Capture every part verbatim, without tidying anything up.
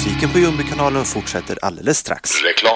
Musiken på Ljungby-kanalen fortsätter alldeles strax. Reklam.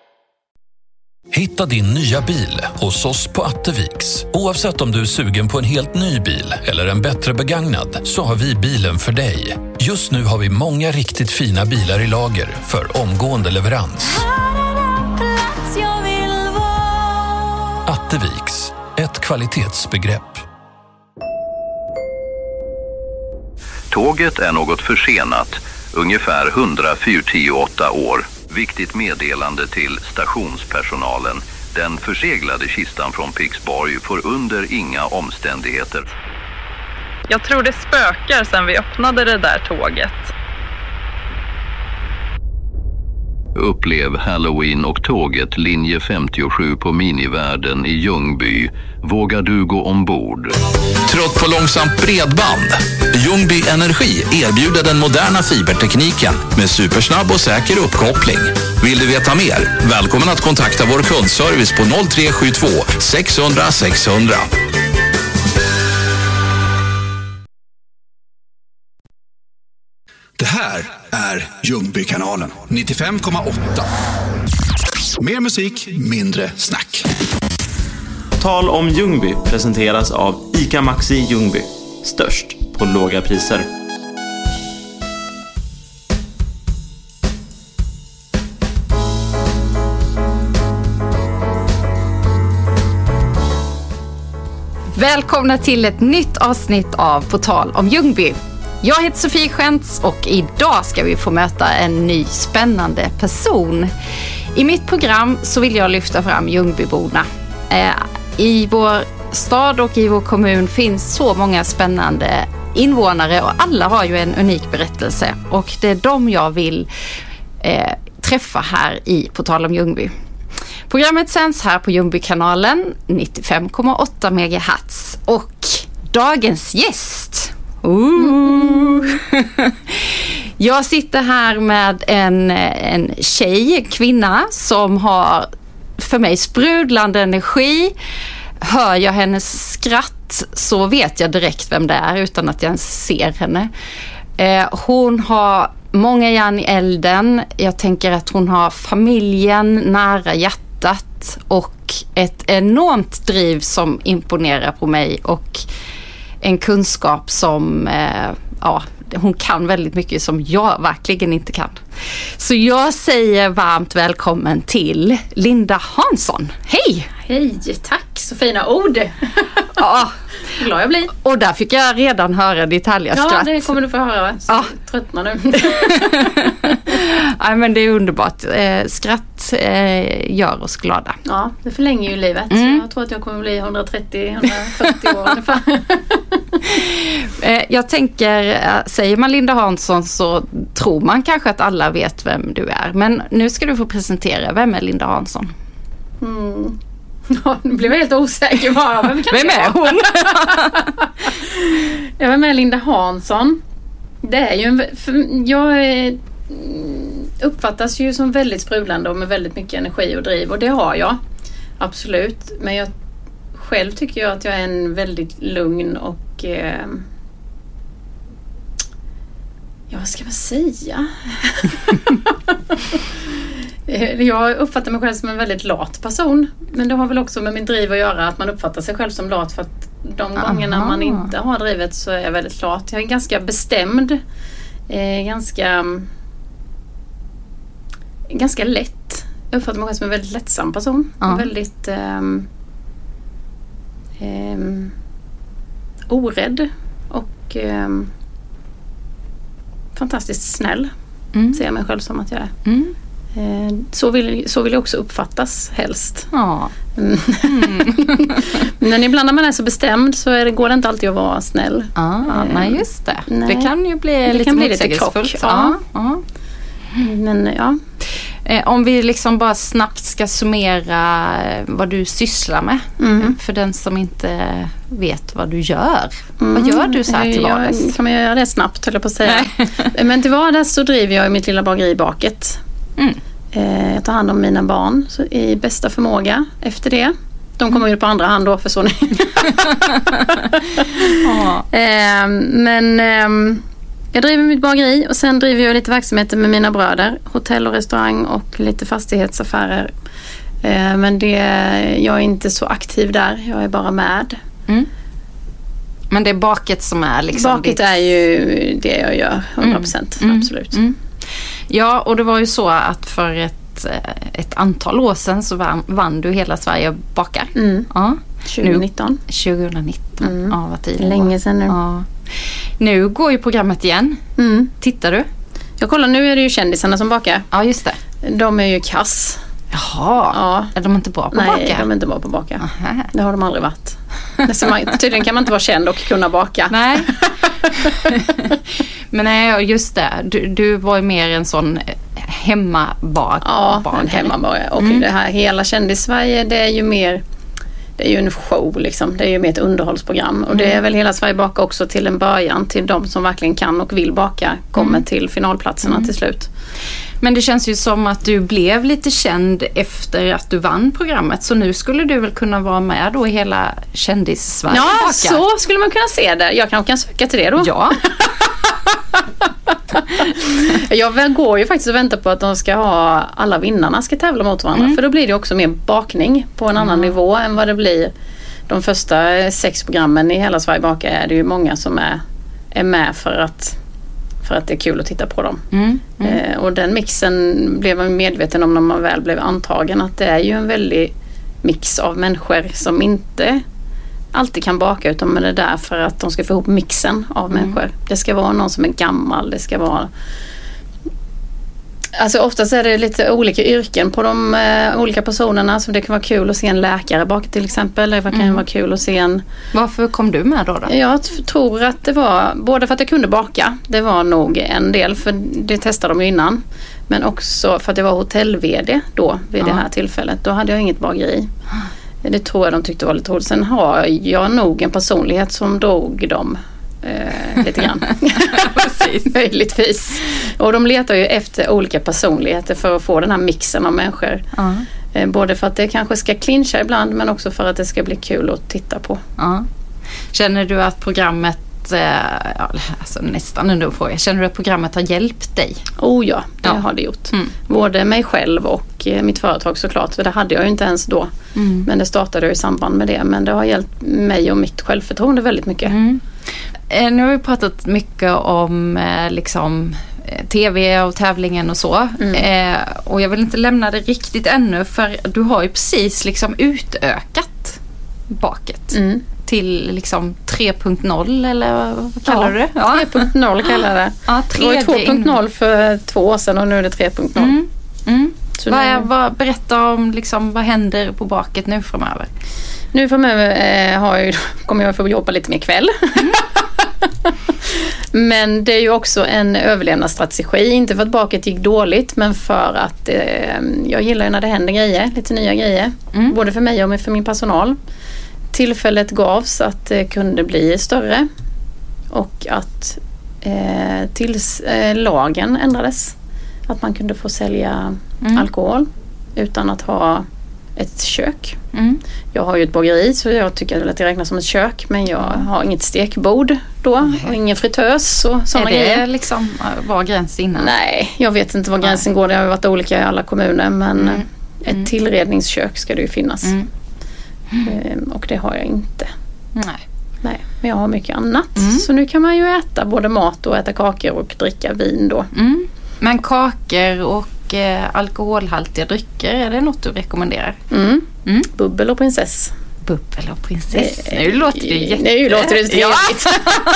Hitta din nya bil hos oss på Atteviks. Oavsett om du är sugen på en helt ny bil eller en bättre begagnad, så har vi bilen för dig. Just nu har vi många riktigt fina bilar i lager för omgående leverans. Atteviks, ett kvalitetsbegrepp. Tåget är något försenat, ungefär hundra fyrtioåtta år. Viktigt meddelande till stationspersonalen. Den förseglade kistan från Pixborg får under inga omständigheter. Jag tror det spökar sedan vi öppnade det där tåget. Upplev Halloween och tåget linje femtiosju på Minivärden i Ljungby. Vågar du gå ombord? Trött på långsamt bredband? Ljungby Energi erbjuder den moderna fibertekniken med supersnabb och säker uppkoppling. Vill du veta mer? Välkommen att kontakta vår kundservice på noll tre sju två sex hundra sex hundra. Det här är Ljungby-kanalen nittiofem komma åtta. Mer musik, mindre snack. Tal om Ljungby presenteras av ICA Maxi Ljungby. Störst på låga priser. Välkomna till ett nytt avsnitt av På tal om Ljungby. Jag heter Sofie Schentz och idag ska vi få möta en ny spännande person. I mitt program så vill jag lyfta fram Ljungbyborna. I vår stad och i vår kommun finns så många spännande invånare och alla har ju en unik berättelse. Och det är dem jag vill eh, träffa här i På tal om Ljungby. Programmet sänds här på Ljungby-kanalen nittiofem komma åtta megahertz och dagens gäst... Ooh. Jag sitter här med en, en tjej, kvinna som har för mig sprudlande energi. Hör jag hennes skratt så vet jag direkt vem det är utan att jag ens ser henne. Eh, hon har många järn i elden. Jag tänker att hon har familjen nära hjärtat och ett enormt driv som imponerar på mig och en kunskap som eh, ja, hon kan väldigt mycket som jag verkligen inte kan. Så jag säger varmt välkommen till Linda Hansson. Hej! Hej, tack. Så fina ord. Ja. Glad jag blir. Och där fick jag redan höra ditt härliga ja, skratt. Ja, det kommer du få höra. Så ja. Tröttnar nu. Nej, men det är underbart. Eh, skratt eh, gör oss glada. Ja, det förlänger ju livet. Mm. Jag tror att jag kommer bli etthundratrettio till etthundrafyrtio år ungefär. eh, jag tänker, säger man Linda Hansson så tror man kanske att alla vet vem du är. Men nu ska du få presentera. Vem är Linda Hansson? Mm. Ja, nu blev jag helt osäker bara. Vem, vem är hon? Jag var med Linda Hansson. Det är ju en, jag uppfattas ju som väldigt sprudlande och med väldigt mycket energi och driv. Och det har jag. Absolut. Men jag själv tycker jag att jag är en väldigt lugn och eh, ja, vad ska man säga? Jag uppfattar mig själv som en väldigt lat person. Men det har väl också med min driv att göra att man uppfattar sig själv som lat. För att de Aha. gångerna man inte har drivet så är jag väldigt lat. Jag är ganska bestämd. Eh, ganska ganska lätt. Jag uppfattar mig själv som en väldigt lättsam person. Ja. Väldigt eh, eh, orädd. Och eh, fantastiskt snäll. Mm. Ser jag mig själv som att jag är. Mm. Så vill, så vill jag också uppfattas helst. Ja. Mm. Men ibland när man är så bestämd så är det, går det inte alltid att vara snäll. Ah, eh, nej, just det. Nej. Det kan ju bli det lite kan bli motsägelsefullt. Lite ja. Ja. Men ja. Eh, om vi liksom bara snabbt ska summera vad du sysslar med. Mm. För den som inte vet vad du gör. Mm. Vad gör du så här till vardags? Jag, kan man göra det snabbt, höll jag på att säga. Men till vardags så driver jag mitt lilla bageri Baket. Mm. Jag tar hand om mina barn så i bästa förmåga efter det. De kommer ju på andra hand då för så ni. Men Jag driver mitt bageri och sen driver jag lite verksamheter med mina bröder. Hotell och restaurang och lite fastighetsaffärer. Eh, men det, jag är inte så aktiv där. Jag är bara med. Mm. Men det är baket som är liksom... Baket ditt... är ju det jag gör, hundra procent. Mm. Absolut. Mm. Ja, och det var ju så att för ett, ett antal år sedan så vann, vann du Hela Sverige bakar. Mm. Ja. tjugonitton. Nu, tjugonitton, mm. ja, vad tiden länge var. sedan nu. Ja. Nu går ju programmet igen. Mm. Tittar du? Jag kollar, nu är det ju kändisarna som bakar. Ja, just det. De är ju kass. Jaha, ja. Är de inte bra på att baka? Nej, de är inte bra på att baka. Aha. Det har de aldrig varit. Man, tydligen kan man inte vara känd och kunna baka. Nej. Men nej, just det. Du, du var ju mer en sån hemmabak. Ja, en hemmabagare. Och mm. det här hela Kändis-Sverige, det är ju mer... Det är ju en show liksom. Det är ju mer ett underhållsprogram. Och det är väl Hela Sverige baka också till en början. Till de som verkligen kan och vill baka. Kommer mm. till finalplatserna mm. till slut. Men det känns ju som att du blev lite känd efter att du vann programmet. Så nu skulle du väl kunna vara med då i Hela Kändis-Sverige. Ja, baka. Så skulle man kunna se det. Jag kanske kan söka till det då. Ja. Jag går ju faktiskt och väntar på att de ska ha alla vinnarna ska tävla mot varandra. Mm. För då blir det också mer bakning på en annan mm. nivå än vad det blir. De första sex programmen i Hela Sverige baka är det ju många som är, är med för att, för att det är kul att titta på dem. Mm. Mm. Eh, och den mixen blev man medveten om när man väl blev antagen. Att det är ju en väldig mix av människor som inte alltid kan baka, utan men det är där för att de ska få ihop mixen av mm. människor. Det ska vara någon som är gammal, det ska vara... Alltså oftast är det lite olika yrken på de uh, olika personerna, så det kan vara kul att se en läkare baka till exempel, det kan mm. vara kul att se en... Varför kom du med då? då? Jag t- tror att det var, både för att jag kunde baka, det var nog en del, för det testade de ju innan, men också för att jag var hotell-vd då, vid ja. det här tillfället. Då hade jag inget bageri. Det tror jag de tyckte var lite roligt. Sen har jag nog en personlighet som drog dem eh, lite grann. Precis. Möjligtvis. Och de letar ju efter olika personligheter för att få den här mixen av människor. Uh-huh. Eh, både för att det kanske ska clincha ibland, men också för att det ska bli kul att titta på. Uh-huh. Känner du att programmet Ja, alltså nästan ändå får jag. Känner du att programmet har hjälpt dig? Oh ja, det ja. har det gjort. Mm. Både mig själv och eh, mitt företag såklart. För det hade jag ju inte ens då. Mm. Men det startade ju i samband med det. Men det har hjälpt mig och mitt självförtroende väldigt mycket. Mm. Eh, nu har vi pratat mycket om eh, liksom tv och tävlingen och så. Mm. Eh, och jag vill inte lämna det riktigt ännu, för du har ju precis liksom utökat baket. Mm. Till liksom tre punkt noll, eller vad kallar ja, du det? Ja, tre punkt noll kallar jag det. Ja, det var två punkt noll för två år sedan och nu är det tre punkt noll. Mm. Mm. Vad är, vad, berätta om liksom, vad händer på baket nu framöver? Nu framöver eh, har jag, kommer jag få jobba lite mer kväll. Mm. Men det är ju också en överlevnadsstrategi. Inte för att baket gick dåligt, men för att eh, jag gillar när det händer grejer, lite nya grejer. Mm. Både för mig och för min personal. Tillfället gavs att det kunde bli större och att eh, tills eh, lagen ändrades. Att man kunde få sälja mm. alkohol utan att ha ett kök. Mm. Jag har ju ett bageri, så jag tycker att det räknas som ett kök, men jag har inget stekbord då mm. och ingen fritös och sådana grejer. Är det liksom, var gränsen innan? Nej, jag vet inte var gränsen Nej. går. Det har varit olika i alla kommuner, men mm. Mm. ett tillredningskök ska det ju finnas. Mm. Mm. Och det har jag inte. Nej. Nej, men jag har mycket annat. Mm. Så nu kan man ju äta både mat och äta kakor och dricka vin då. Mm. Men kakor och eh, alkoholhaltiga drycker, är det något du rekommenderar? Mm. Mm. Bubbel och prinsess. Bubbel och prinsess. Det, nu låter det jätte... Nu låter det trevligt.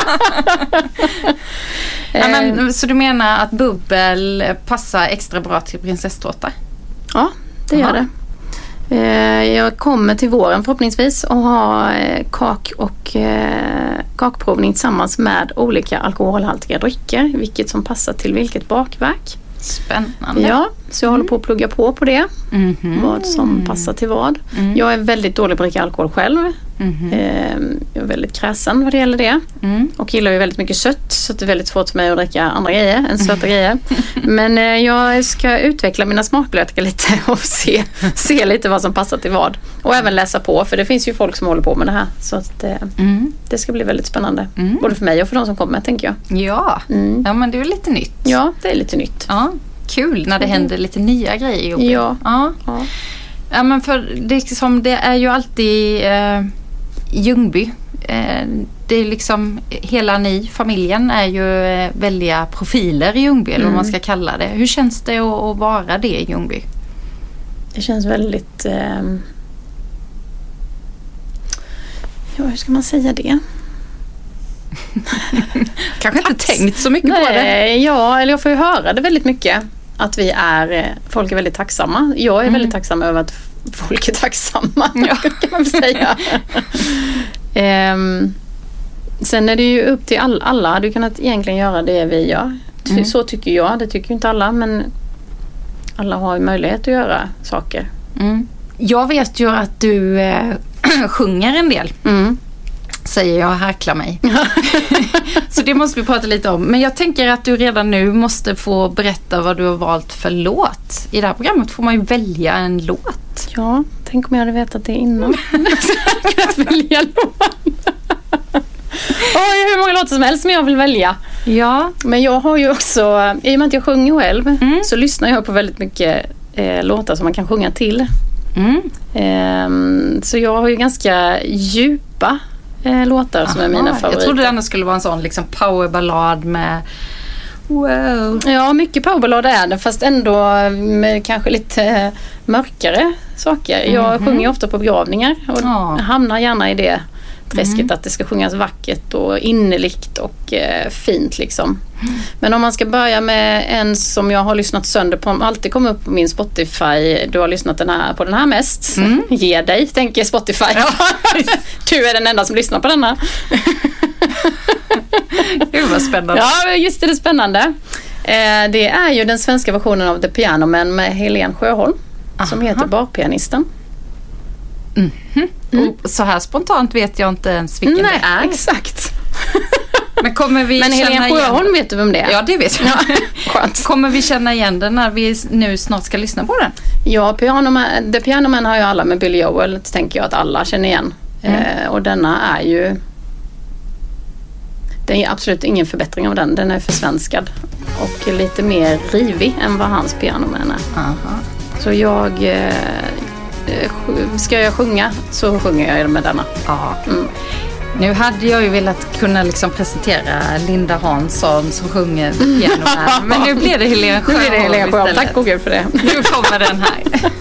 Ja, men, så du menar att bubbel passar extra bra till prinsesstårta? Ja, det gör Aha. det. Jag kommer till våren förhoppningsvis och ha kak och kakprovning tillsammans med olika alkoholhaltiga drycker, vilket som passar till vilket bakverk. Spännande. Ja, Så jag mm. håller på att plugga på på det. Mm-hmm. Vad som passar till vad. Mm. Jag är väldigt dålig på att dricka alkohol själv. Mm-hmm. Eh, jag är väldigt kräsen vad det gäller det. Mm. Och gillar ju väldigt mycket sött. Så det är väldigt svårt för mig att dricka andra grejer än söta grejer. Men eh, jag ska utveckla mina smaklökar lite och se, se lite vad som passar till vad. Och även läsa på. För det finns ju folk som håller på med det här. Så att, eh, mm. det ska bli väldigt spännande. Mm. Både för mig och för de som kommer, tänker jag. Ja, mm. ja men det är lite nytt. Ja, det är lite nytt. Ja. Kul när det mm. händer lite nya grejer i jobbet. Ja. Ja. Ja. Ja, men för det, liksom, det är ju alltid eh, Ljungby. Eh, det är liksom, hela ni, familjen, är ju eh, välja profiler i Ljungby, eller mm. vad man ska kalla det. Hur känns det att, att vara det i Ljungby? Det känns väldigt... Eh, ja, hur ska man säga det? Kanske inte tänkt så mycket Nej, på det. Ja, eller jag får ju höra det väldigt mycket. Att vi är, folk är väldigt tacksamma. Jag är mm. väldigt tacksam över att folk är tacksamma. Ja. Kan man säga. um, sen är det ju upp till all, alla. Hade ju kunnat egentligen göra det vi gör. Mm. Så tycker jag. Det tycker ju inte alla. Men alla har ju möjlighet att göra saker. Mm. Jag vet ju att du äh, sjunger en del. Mm. Säger jag och härklar mig. Så det måste vi prata lite om. Men jag tänker att du redan nu måste få berätta vad du har valt för låt. I det här programmet får man ju välja en låt. Ja, tänk om jag hade vetat det innan. Jag välja låt. Oj, hur många låtar som helst som jag vill välja. Ja. Men jag har ju också, i och med att jag sjunger själv, mm. så lyssnar jag på väldigt mycket eh, låtar som man kan sjunga till. Mm. Eh, så jag har ju ganska djupa låtar som Aha, är mina favoriter. Jag trodde det ändå skulle vara en sån liksom powerballad med wow. Ja, mycket powerballad är det, fast ändå med kanske lite mörkare saker. Mm-hmm. Jag sjunger ofta på begravningar och ja. hamnar gärna i det träsket mm. att det ska sjungas vackert och innerligt och eh, fint liksom. Mm. Men om man ska börja med en som jag har lyssnat sönder på, alltid kommer upp på min Spotify, du har lyssnat den här, på den här mest. Mm. Ge dig, tänker Spotify. Ja. Du är den enda som lyssnar på denna. Det var spännande. Ja, just det, det är spännande. Eh, det är ju den svenska versionen av The Piano Man med Helen Sjöholm. Aha. Som heter Barpianisten. Mm-hmm. Mm. Och så här spontant vet jag inte ens vilken Nej, det är. Exakt. Men kommer vi Men känna Helen Sjöholm vet du vem det är? Ja, det vet jag. Ja, kommer vi känna igen den när vi nu snart ska lyssna på den? Ja, Piano Man, The Piano Man har ju alla med Billy Joel, tänker jag att alla känner igen. Mm. Eh, och denna är ju... Det är absolut ingen förbättring av den. Den är försvenskad och lite mer rivig än vad hans Piano Man är. Aha. Så jag... Eh, ska jag sjunga så sjunger jag med denna. Ja. Mm. Nu hade jag ju velat kunna liksom presentera Linda Hansson som sjunger piano här. Men nu blir det Helen Sjöholm. Nu blir det Helen Sjöholm. Tack och gud för det. Nu kommer den här.